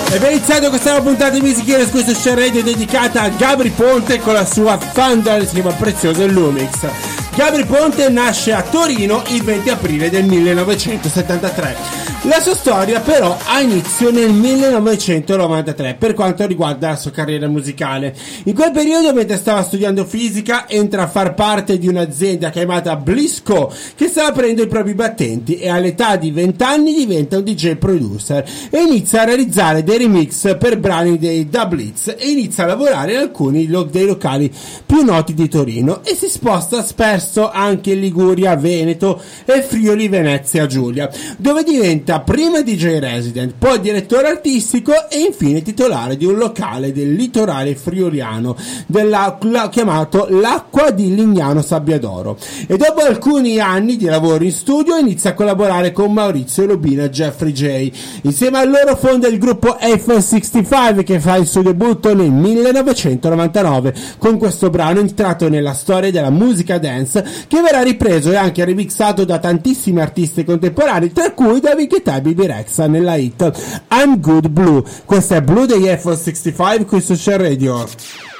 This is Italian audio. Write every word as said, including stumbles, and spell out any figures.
E ben iniziato questa nuova puntata di Music Heroes, questo show radio dedicata a Gabry Ponte con la sua Thunder, si chiama Prezioso Lumix. Gabry Ponte nasce a Torino il venti aprile del millenovecentosettantatré. La sua storia però ha inizio nel millenovecentonovantatré per quanto riguarda la sua carriera musicale. In quel periodo, mentre stava studiando fisica, entra a far parte di un'azienda chiamata Blisco che stava aprendo i propri battenti e all'età di venti anni diventa un D J producer e inizia a realizzare dei remix per brani dei Da Blitz e inizia a lavorare in alcuni lo- dei locali più noti di Torino e si sposta spesso anche in Liguria, Veneto e Friuli Venezia Giulia, dove diventa prima D J resident, poi direttore artistico e infine titolare di un locale del litorale friuliano della, la, chiamato L'Acqua di Lignano Sabbiadoro. E dopo alcuni anni di lavoro in studio inizia a collaborare con Maurizio Lubina e Jeffrey J. Insieme a loro fonda il gruppo Eiffel sessantacinque che fa il suo debutto nel millenovecentonovantanove con questo brano entrato nella storia della musica dance che verrà ripreso e anche remixato da tantissimi artisti contemporanei, tra cui David Guetta e Bibi Rexha nella hit I'm Good Blue. Questa è Blue degli Eiffel sessantacinque qui su Share Radio.